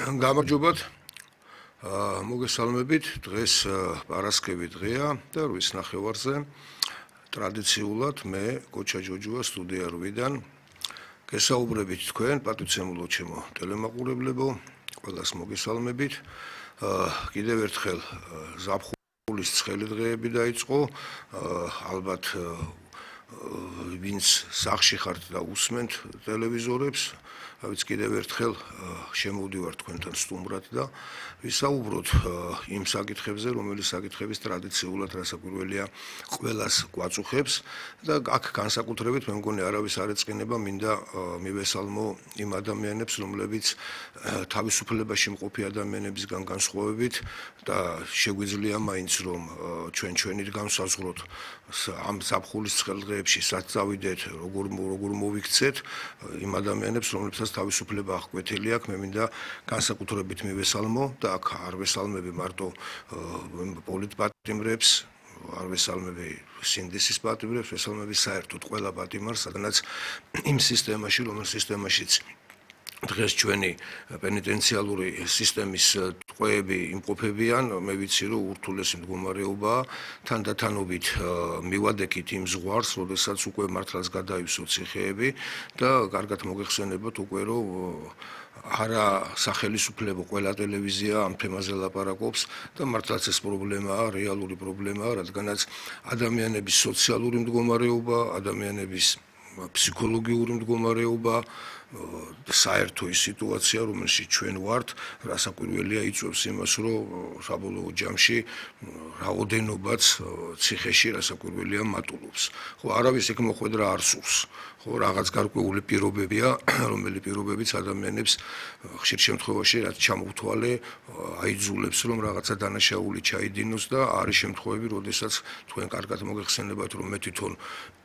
გამარჯობათ. მოგესალმებით. დღეს პარასკევი დღეა და 8 ნახევარზე ტრადიციულად მე კოჩა ჯოჯოა სტუდია 8-დან გესაუბრებით თქვენ პატივცემულო ჩემო ტელემაყურებლებო, ყველას მოგესალმებით. კიდევ ერთხელ ზაფხულის ცხელი დღეები დაიწყო. ალბათ ვინც სახში ხართ და უსმენთ ტელევიზორებს, ვინც კიდევ ერთხელ შემოვდივარ თქვენთან სტუმრად და ვისაუბროთ იმ საკითხებზე, რომელიც საკითხების ტრადიციულად რასაკვირველია ყველას გვაწუხებს და აქ განსაკუთრებით მე მგონი არავის არ ეწყინება, მინდა მივესალმო იმ ადამიანებს, რომლებიც თავისუფლებაში მყოფი ადამიანებისგან განსხვავებით და შეგვიძლია მაინც რომ ჩვენით განსაზღვროთ ამ ზაფხულის ცხელ დღეებში სად წავიდეთ, როგორ მოვიქცეთ იმ ადამიანებს, რომლებსაც თავისუფლება აღკვეთილი აქვს, მე მინდა განსაკუთრებით მივესალმო და აქ არ ვესალმები მარტო პოლიტპატიმრებს, არ ვესალმები სინდისის პატიმრებს, ვესალმები საერთოდ ყველა პატიმარს, სადაც იმ სისტემაში, რომელ სისტემაშიც დღეს ჩვენი პენიტენციალური სისტემის ტყვეები იმყოფებიან, მე ვიცი რომ ურთულესი მდგომარეობაა, თანდათანობით მივადექით იმ ზღვარს, როდესაც უკვე მართლაც გადაივსო ციხეები და კარგად მოგეხსენებათ უკვე რომ არა სახელმწიფო ყველა ტელევიზია ამ თემაზე ლაპარაკობს და მართლაც ეს პრობლემაა, რეალური პრობლემაა, რადგანაც ადამიანების სოციალური მდგომარეობა, ადამიანების ფსიქოლოგიური მდგომარეობა საერთო ის სიტუაცია, რომელშიც ჩვენ ვართ, რასაკვირველია იწვევს იმას, რომ საბოლოო ჯამში რაოდენობაც ციხეში რასაკვირველია მატულობს. ხო, არავის იქ მოხვედრა არ სურს. ხო, რაღაც გარკვეული პირობებია, რომელი პირობებიც ადამიანებს ხშირ შემთხვევაში რაც ჩამოთვალე აიძულებს, რომ რაღაცა დანაშაული ჩაიდინოს და არის შემთხვევები, როდესაც თქვენ კარგად მოგეხსენებათ, რომ მე თვითონ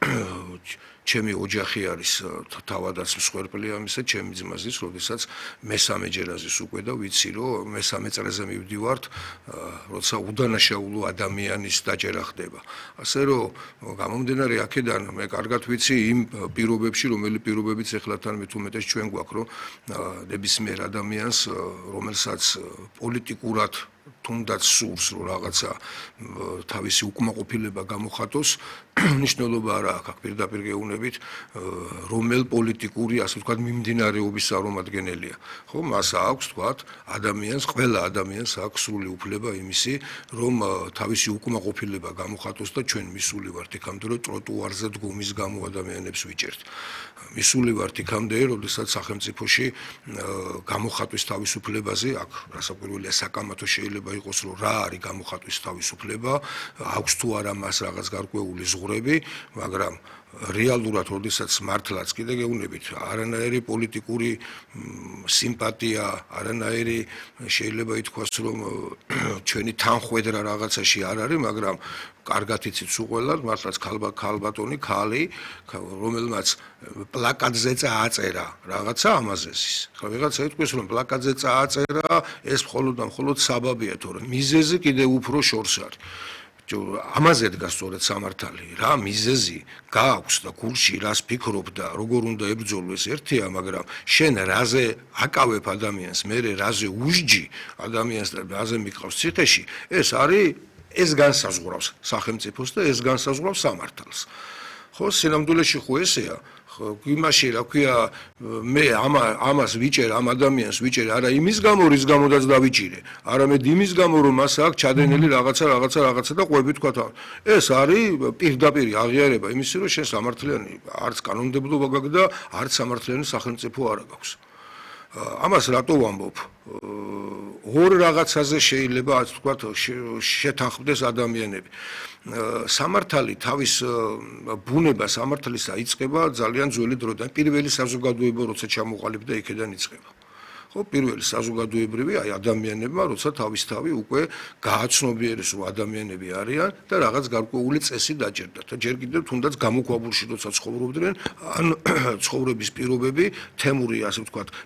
ჩემი ოჯახი არის თავადაც მსხვერპლი ამისა, ჩემი ძმაზის, როდესაც მესამეჯერაზის უკვე და ვიცი, რომ მესამე წრეზე მივდივართ, როცა უდანაშაულო ადამიანის დაჭერა ხდება. ასე რომ გამომდინარე აქედან მე კარგად ვიცი იმ პირობებში, რომელი პირობებიც ეხლა თან მით უმეტეს ჩვენ გვაქვს, რომ ნებისმიერ ადამიანს, რომელსაც პოლიტიკურად თუნდაც სურს, რომ რაღაცა თავისი უკმაყოფილება გამოხატოს, მნიშვნელობა არ აქვს აქ პირდაპირ გეუბნებით, რომელ პოლიტიკური, ასე ვთქვათ, მიმდინარეობის წარმომადგენელია. ხო, მას აქვს, ვთქვათ, ადამიანს, ყველა ადამიანს აქვს სრული უფლება იმისი, რომ თავისი უკმაყოფილება გამოხატოს და ჩვენ მისული ვართ იქამდე, რომ ტროტუარზე დგომის გამო ადამიანებს ვიჭერთ. მისული ვართ იქამდე, როდესაც სახელმწიფოში გამოხატვის თავისუფლებაზე, აქ რასაკვირველია საკამათო შეიძლება იყოს, რომ რა არის გამოხატვის თავისუფლება, აქვს თუ არა მას რაღაც გარკვეული ზღვრები, მაგრამ რეალურად, როდესაც მართლაც კიდე გეუბნებით, არანაირი პოლიტიკური სიმპათია, არანაირი შეიძლება ითქვას, რომ ჩვენი თანხwebdriver რაღაცაში არ არის, მაგრამ კარგად იცით უყველად, მართლაც ქალბატონი, ქალი, რომელმაც პლაკატზე წააწერა რაღაცა ამაზესის. ხო, ვიღაცა ითქვის, რომ პლაკატზე წააწერა, ეს მხოლოდ და მხოლოდ საბაბია, თორემ მიზეზი კიდე უფრო შორს არის. ამაზე დგას სწორედ სამართალი, რა მიზეზი გააქვს და გულში რას ფიქრობ და როგორ უნდა ებრძოლოს ერთია, მაგრამ შენ რაზე აკავებ ადამიანს, მე რაზე უშჯი ადამიანს და რაზე მიყავს ციხეში, ეს განსაზღვრავს სახელმწიფოს და ეს განსაზღვრავს სამართალს. ხო, სინამდვილეში ხო ესეა. იმაში რა ქვია, მე ამას ვიჭერ, ამ ადამიანს ვიჭერ, არა იმის გამო, რის გამოდაც დავიჭირე, არამედ იმის გამო, რომ მას აქვს ჩადენილი რაღაცა და ყვები თქვა. ეს არის პირდაპირი აღიარება იმისი, რომ შენ სამართლიანი არც კანონმდებლობა გაქვს და არც სამართლიანი სახელმწიფო არ აქვს. ამას რატო ვამბობ? ორ რაღაცაზე შეიძლება ასე ვთქვათ შეთანხმდეს ადამიანები. სამართალი თავის ბუნება სამართლისა იწყება ძალიან ძველი დროდან. პირველი საზოგადოება როცა ჩამოყალიბდა იქედან იწყება. ხო, პირველი საზოგადოებრივი ადამიანებმა როცა თავისთავი უკვე გააცნობიერეს, რომ ადამიანები არიან და რაღაც გარკვეული წესი დაჭერდათ და ჯერ კიდევ თუნდაც გამოქვაბულში როცა ცხოვრობდნენ, ან ცხოვრების პირობები, თემური, ასე ვთქვათ,